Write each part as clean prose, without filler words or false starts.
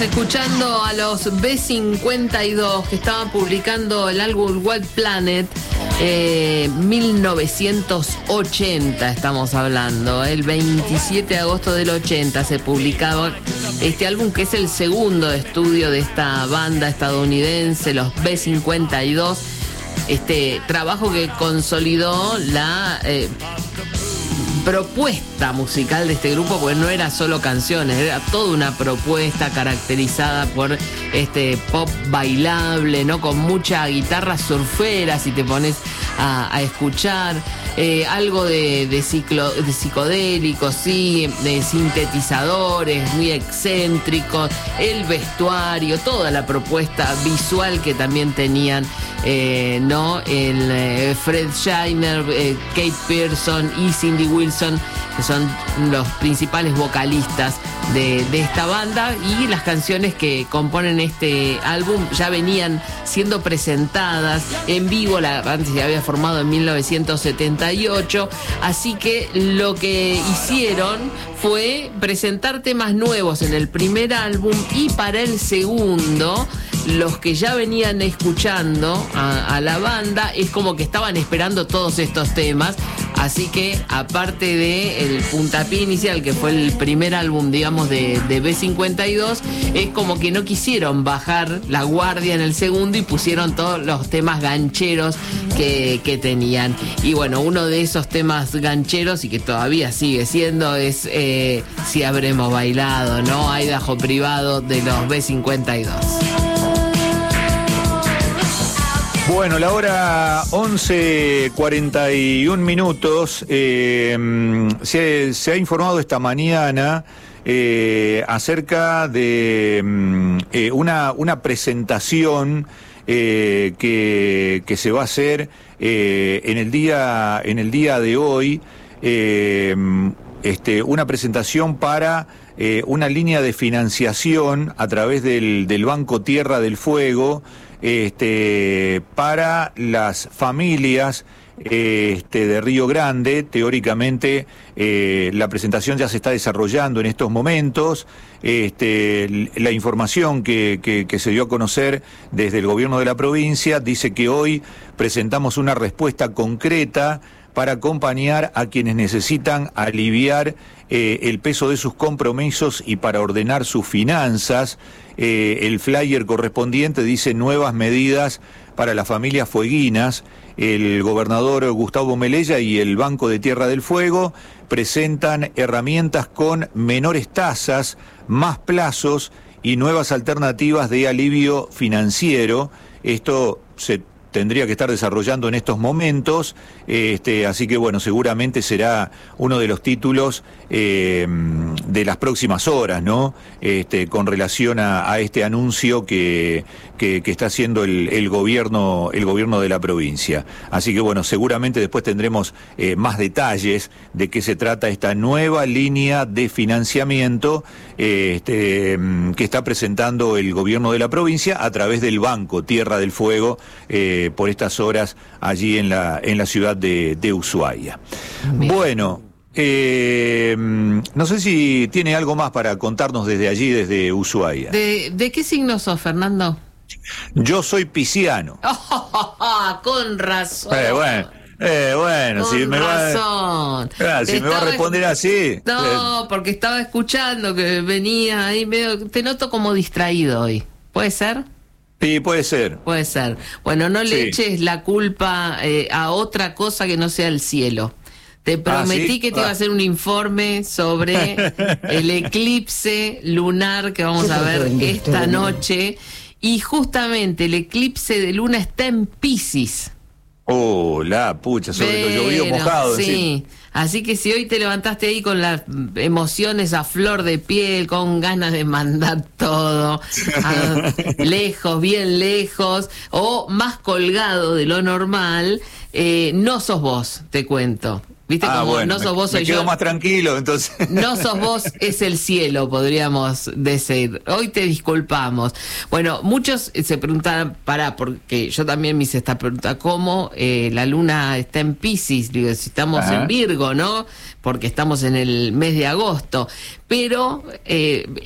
escuchando a los B52 que estaban publicando el álbum White Planet, 1980 estamos hablando, el 27 de agosto del 80 se publicaba este álbum, que es el segundo de estudio de esta banda estadounidense, los B52, este trabajo que consolidó la propuesta musical de este grupo, porque no era solo canciones, era toda una propuesta caracterizada por este pop bailable, ¿no? Con mucha guitarra surfera, si te pones a escuchar, algo de psicodélicos, sí, de sintetizadores muy excéntricos, el vestuario, toda la propuesta visual que también tenían, ¿no? El Fred Scheiner, Kate Pearson y Cindy Wilson, que son los principales vocalistas de esta banda, y las canciones que componen este álbum ya venían siendo presentadas en vivo. La banda se había formado en 1978, así que lo que hicieron fue presentar temas nuevos en el primer álbum, y para el segundo los que ya venían escuchando a la banda es como que estaban esperando todos estos temas. Así que, aparte del puntapié inicial, que fue el primer álbum, digamos, de B52, es como que no quisieron bajar la guardia en el segundo y pusieron todos los temas gancheros que tenían. Y bueno, uno de esos temas gancheros, y que todavía sigue siendo, es Si Habremos Bailado, ¿no? Idaho Privado, de los B52. Bueno, la hora 11:41 minutos. Se ha informado esta mañana acerca de una presentación que se va a hacer en el día de hoy. Una presentación para una línea de financiación a través del Banco Tierra del Fuego, para las familias de Río Grande. Teóricamente la presentación ya se está desarrollando en estos momentos. La información que se dio a conocer desde el gobierno de la provincia dice que hoy presentamos una respuesta concreta para acompañar a quienes necesitan aliviar el peso de sus compromisos y para ordenar sus finanzas. El flyer correspondiente dice nuevas medidas para las familias fueguinas. El gobernador Gustavo Melella y el Banco de Tierra del Fuego presentan herramientas con menores tasas, más plazos y nuevas alternativas de alivio financiero. Esto se tendría que estar desarrollando en estos momentos, así que bueno, seguramente será uno de los títulos de las próximas horas, ¿no? Con relación a este anuncio que está haciendo el gobierno de la provincia. Así que bueno, seguramente después tendremos más detalles de qué se trata esta nueva línea de financiamiento que está presentando el gobierno de la provincia a través del Banco Tierra del Fuego, por estas horas allí en la ciudad de Ushuaia. Bien. Bueno, no sé si tiene algo más para contarnos desde allí, desde Ushuaia. ¿De qué signo sos, Fernando? Yo soy pisciano. Con razón. Bueno, con si me razón. Si me va a responder así. No, porque estaba escuchando que venía ahí medio. Te noto como distraído hoy. ¿Puede ser? Sí, puede ser. Puede ser. Bueno, no le eches la culpa a otra cosa que no sea el cielo. Te prometí que te iba a hacer un informe sobre el eclipse lunar que vamos a ver esta noche. Y justamente el eclipse de luna está en Piscis. Oh, la pucha, sobre lo llovido mojado. Sí, encima. Así que si hoy te levantaste ahí con las emociones a flor de piel, con ganas de mandar todo lejos, bien lejos, o más colgado de lo normal, no sos vos, te cuento. ¿Viste como bueno, no sos vos, soy yo? Me quedo más tranquilo, entonces. No sos vos, es el cielo, podríamos decir. Hoy te disculpamos. Bueno, muchos se preguntan, porque yo también me hice esta pregunta, ¿cómo la luna está en Piscis? Digo, si estamos en Virgo, ¿no? Porque estamos en el mes de agosto. Pero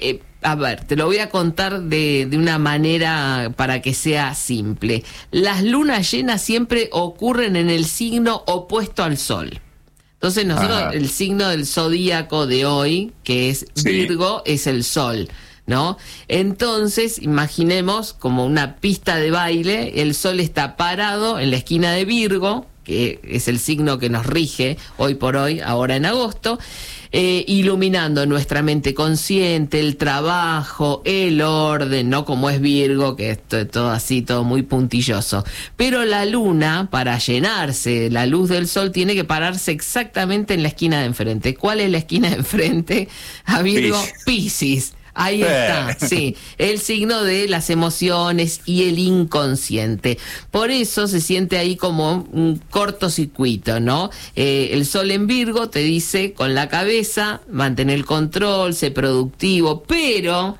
a ver, te lo voy a contar de una manera para que sea simple. Las lunas llenas siempre ocurren en el signo opuesto al Sol. Entonces nosotros, el signo del zodíaco de hoy, que es Virgo, es el Sol, ¿no? Entonces, imaginemos como una pista de baile, el Sol está parado en la esquina de Virgo, que es el signo que nos rige hoy por hoy, ahora en agosto, iluminando nuestra mente consciente, el trabajo, el orden, no como es Virgo, que es todo así, todo muy puntilloso. Pero la luna, para llenarse la luz del sol, tiene que pararse exactamente en la esquina de enfrente. ¿Cuál es la esquina de enfrente a Virgo? Piscis. Ahí está, sí, el signo de las emociones y el inconsciente. Por eso se siente ahí como un cortocircuito, ¿no? El sol en Virgo te dice con la cabeza, mantén el control, sé productivo, pero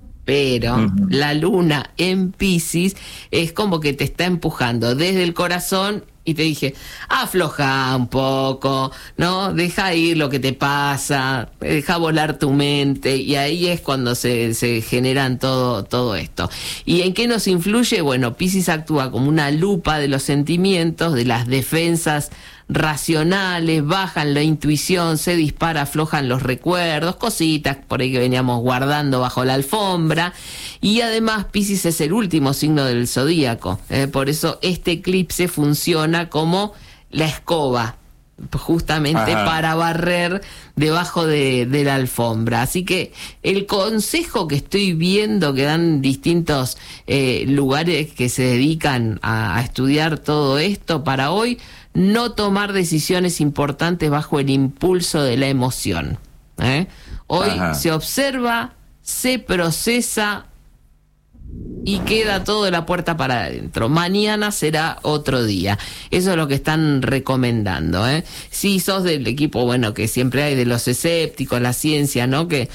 la luna en Piscis es como que te está empujando desde el corazón. Y te dije, afloja un poco, ¿no? Deja ir lo que te pasa, deja volar tu mente, y ahí es cuando se generan todo esto. ¿Y en qué nos influye? Bueno, Piscis actúa como una lupa de los sentimientos, de las defensas racionales, bajan la intuición, se dispara, aflojan los recuerdos, cositas por ahí que veníamos guardando bajo la alfombra. Y además Piscis es el último signo del zodíaco, por eso este eclipse funciona como la escoba, justamente para barrer debajo de la alfombra. Así que el consejo que estoy viendo que dan distintos lugares que se dedican a estudiar todo esto para hoy: no tomar decisiones importantes bajo el impulso de la emoción. Hoy se observa, se procesa y queda todo de la puerta para adentro. Mañana será otro día. Eso es lo que están recomendando. Si sos del equipo, bueno, que siempre hay de los escépticos, la ciencia, ¿no? Que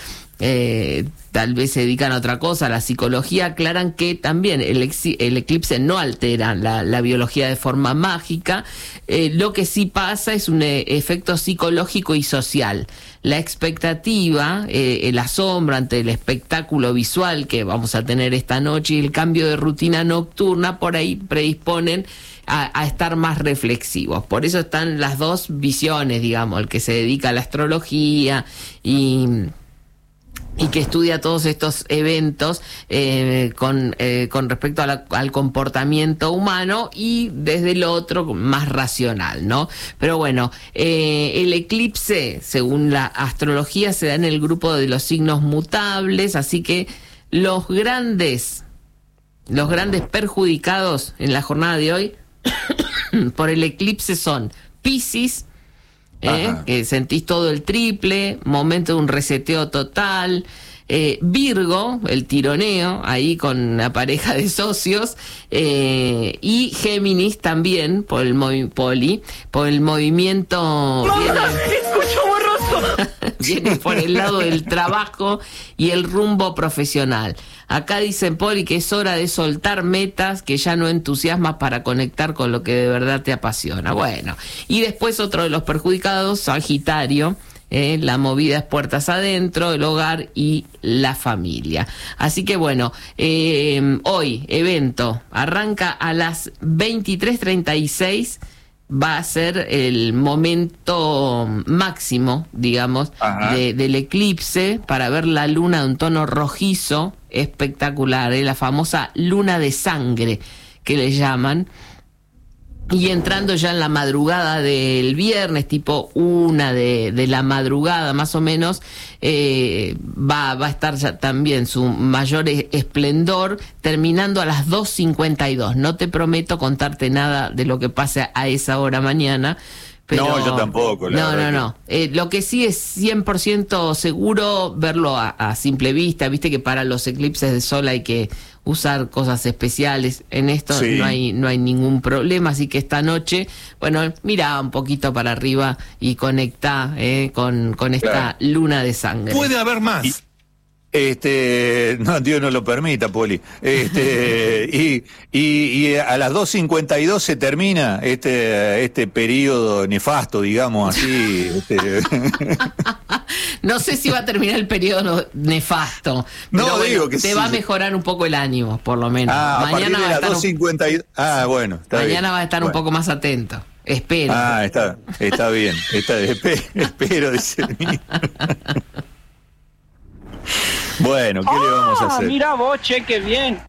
tal vez se dedican a otra cosa, la psicología, aclaran que también el eclipse no altera la biología de forma mágica. Lo que sí pasa es un efecto psicológico y social. La expectativa, el asombro ante el espectáculo visual que vamos a tener esta noche y el cambio de rutina nocturna por ahí predisponen a estar más reflexivos. Por eso están las dos visiones, digamos, el que se dedica a la astrología y que estudia todos estos eventos con respecto al comportamiento humano, y desde el otro más racional, ¿no? Pero bueno, el eclipse, según la astrología, se da en el grupo de los signos mutables, así que los grandes perjudicados en la jornada de hoy por el eclipse son Piscis, que sentís todo el triple, momento de un reseteo total. Virgo, el tironeo, ahí con la pareja de socios, y Géminis también, por el movimiento... Viene por el lado del trabajo y el rumbo profesional. Acá dicen, Poli, que es hora de soltar metas que ya no entusiasmas para conectar con lo que de verdad te apasiona. Bueno, y después otro de los perjudicados, Sagitario, la movida es puertas adentro, el hogar y la familia. Así que bueno, hoy, evento, arranca a las 23:36, va a ser el momento máximo, digamos, del eclipse, para ver la luna de un tono rojizo, espectacular, la famosa luna de sangre que le llaman. Y entrando ya en la madrugada del viernes, tipo 1 de la madrugada más o menos, va a estar ya también su mayor esplendor, terminando a las 2:52. No te prometo contarte nada de lo que pase a esa hora mañana. Pero, no, yo tampoco. No. Lo que sí es 100% seguro verlo a simple vista. Viste que para los eclipses de sol hay que usar cosas especiales. En esto no hay ningún problema. Así que esta noche, bueno, mira un poquito para arriba y conectá con esta luna de sangre. Puede haber más. No, Dios no lo permita, Poli. Y a las 2:52 se termina este periodo nefasto, digamos así. No sé si va a terminar el periodo nefasto. Pero No, bueno, digo que te sí. va a mejorar un poco el ánimo, por lo menos. Mañana va a estar 2:52. Bueno, está bien. Mañana va a estar un poco más atento. Espero. Está bien. Espero, dice el niño. Bueno, ¿qué le vamos a hacer? Mira vos, cheque bien.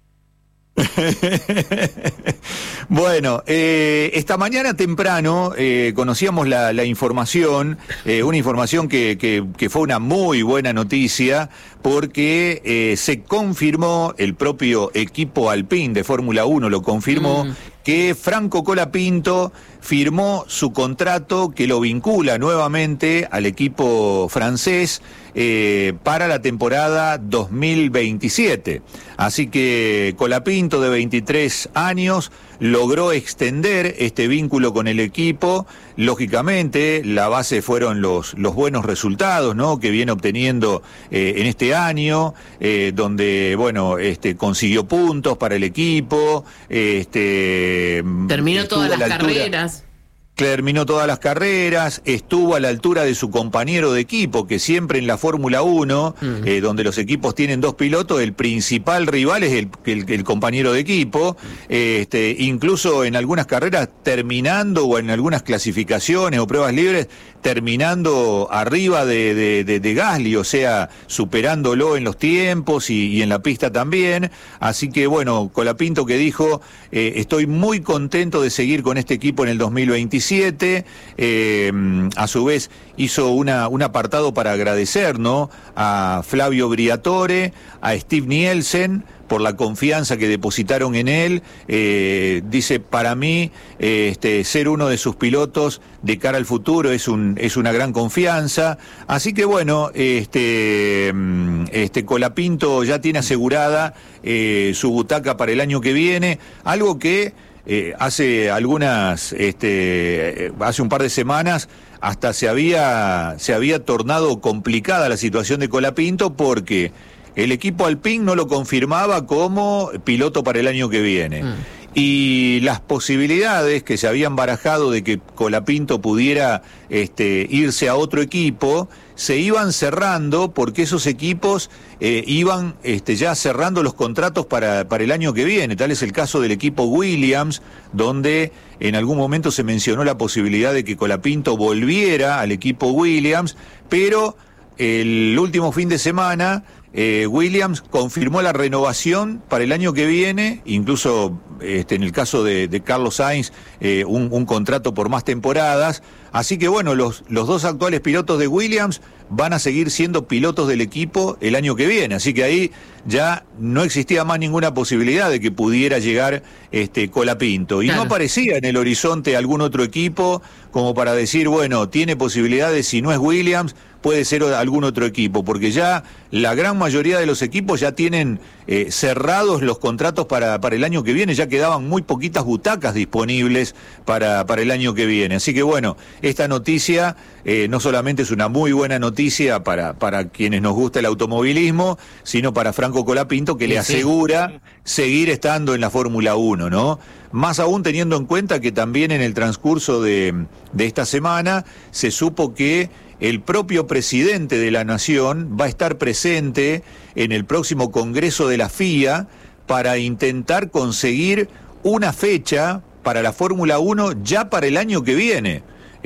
Bueno, esta mañana temprano conocíamos la información, una información que fue una muy buena noticia, porque se confirmó, el propio equipo Alpine de Fórmula 1 lo confirmó, que Franco Colapinto firmó su contrato que lo vincula nuevamente al equipo francés para la temporada 2027. Así que Colapinto, de 23 años, logró extender este vínculo con el equipo. Lógicamente, la base fueron los buenos resultados, ¿no?, que viene obteniendo en este año, donde, bueno, consiguió puntos para el equipo. Terminó todas las carreras. Terminó todas las carreras, estuvo a la altura de su compañero de equipo, que siempre en la Fórmula 1, donde los equipos tienen dos pilotos, el principal rival es el compañero de equipo, incluso en algunas carreras terminando, o en algunas clasificaciones o pruebas libres, terminando arriba de Gasly, o sea, superándolo en los tiempos y en la pista también. Así que bueno, Colapinto, que dijo, estoy muy contento de seguir con este equipo en el 2027, a su vez hizo un apartado para agradecer, ¿no?, a Flavio Briatore, a Steve Nielsen, por la confianza que depositaron en él. Dice, para mí, ser uno de sus pilotos de cara al futuro es una gran confianza. Así que bueno, Colapinto ya tiene asegurada su butaca para el año que viene, algo que hace un par de semanas hasta se había tornado complicada la situación de Colapinto, porque el equipo Alpine no lo confirmaba como piloto para el año que viene. Y las posibilidades que se habían barajado de que Colapinto pudiera irse a otro equipo se iban cerrando, porque esos equipos iban ya cerrando los contratos para el año que viene. Tal es el caso del equipo Williams, donde en algún momento se mencionó la posibilidad de que Colapinto volviera al equipo Williams, pero el último fin de semana Williams confirmó la renovación para el año que viene, incluso en el caso de Carlos Sainz, un contrato por más temporadas. Así que bueno, los dos actuales pilotos de Williams van a seguir siendo pilotos del equipo el año que viene, así que ahí ya no existía más ninguna posibilidad de que pudiera llegar Colapinto, y claro, no aparecía en el horizonte algún otro equipo como para decir, bueno, tiene posibilidades, si no es Williams, puede ser algún otro equipo, porque ya la gran mayoría de los equipos ya tienen cerrados los contratos para el año que viene, ya quedaban muy poquitas butacas disponibles para el año que viene. Así que bueno, esta noticia no solamente es una muy buena noticia para quienes nos gusta el automovilismo, sino para Franco Colapinto, que le asegura seguir estando en la Fórmula 1, ¿no? Más aún teniendo en cuenta que también en el transcurso de esta semana se supo que el propio presidente de la Nación va a estar presente en el próximo Congreso de la FIA para intentar conseguir una fecha para la Fórmula 1 ya para el año que viene.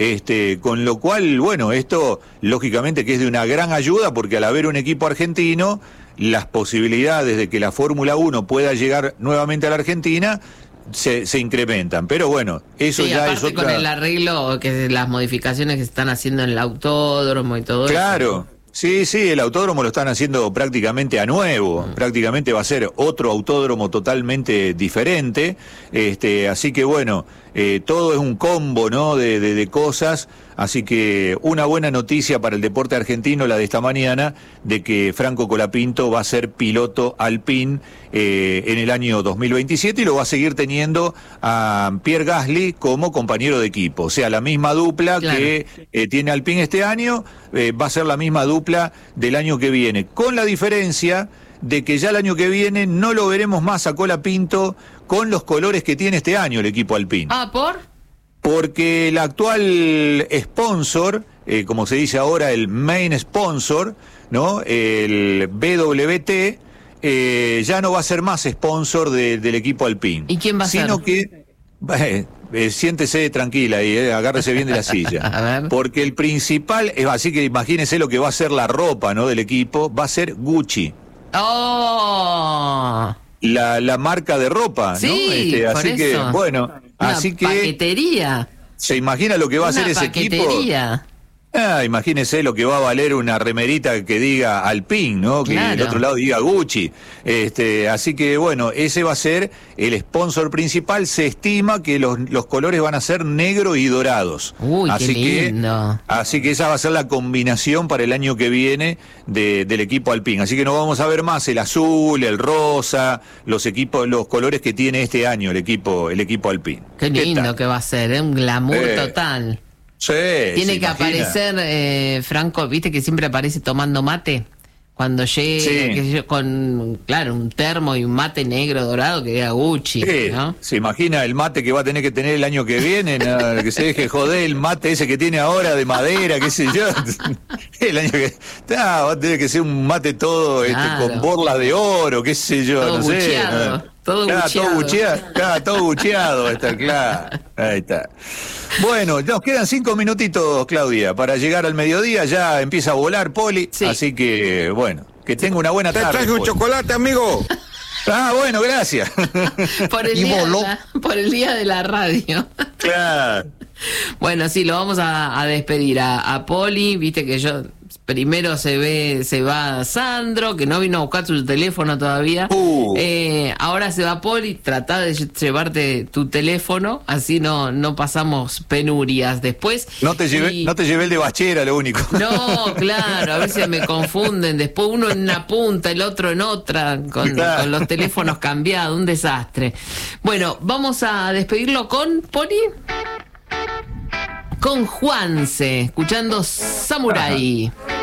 Con lo cual, bueno, esto lógicamente que es de una gran ayuda, porque al haber un equipo argentino, las posibilidades de que la Fórmula 1 pueda llegar nuevamente a la Argentina se incrementan, pero bueno, eso ya es otra... con el arreglo, que las modificaciones que se están haciendo en el autódromo y todo eso. Claro, sí, el autódromo lo están haciendo prácticamente a nuevo, prácticamente va a ser otro autódromo totalmente diferente, así que bueno, todo es un combo, ¿no? de cosas. Así que una buena noticia para el deporte argentino, la de esta mañana, de que Franco Colapinto va a ser piloto Alpine en el año 2027 y lo va a seguir teniendo a Pierre Gasly como compañero de equipo. O sea, la misma dupla que tiene Alpine este año, va a ser la misma dupla del año que viene, con la diferencia de que ya el año que viene no lo veremos más a Colapinto con los colores que tiene este año el equipo Alpine. Ah, ¿por? Porque el actual sponsor, como se dice ahora, el main sponsor, ¿no? El BWT, ya no va a ser más sponsor del equipo Alpine. ¿Y quién va a ser? Sino que, siéntese tranquila y agárrese bien de la silla. A ver. Porque el principal, así que imagínese lo que va a ser la ropa, ¿no? Del equipo, va a ser Gucci. ¡Oh! La marca de ropa, sí, ¿no? por Así eso. que, bueno, así que... paquetería. ¿Se imagina lo que va a hacer ese equipo? Imagínese lo que va a valer una remerita que diga Alpine, ¿no? Que el otro lado diga Gucci. Así que bueno, ese va a ser el sponsor principal. Se estima que los colores van a ser negro y dorados. Uy, así qué lindo. Así que esa va a ser la combinación para el año que viene del equipo Alpine. Así que no vamos a ver más el azul, el rosa, los colores que tiene este año el equipo Alpine. Qué lindo que va a ser, un glamour total. Sí, tiene que aparecer Franco, viste que siempre aparece tomando mate cuando llegue con un termo y un mate negro dorado que diga Gucci, ¿no? Se imagina el mate que va a tener el año que viene, ¿no? Que se deje joder el mate ese que tiene ahora de madera, qué sé yo. El año que va a tener que ser un mate todo con borlas de oro, qué sé yo, todo no bucheado, sé. Todo bucheado. Todo bucheado, está claro. Ahí está. Bueno, nos quedan 5 minutitos, Claudia, para llegar al mediodía. Ya empieza a volar Poli, así que, bueno, que tenga una buena tarde. Te traje un chocolate, amigo. Bueno, gracias. Por el día de la radio. Claro. Bueno, sí, lo vamos a despedir a Poli, viste que yo... Primero se va Sandro, que no vino a buscar su teléfono todavía. Ahora se va Poli, tratá de llevarte tu teléfono, así no pasamos penurias después. No te llevé el de Bachera, lo único. No, claro, a veces me confunden. Después uno en una punta, el otro en otra, con los teléfonos cambiados, un desastre. Bueno, vamos a despedirlo con Poli. Con Juanse, escuchando Samurai.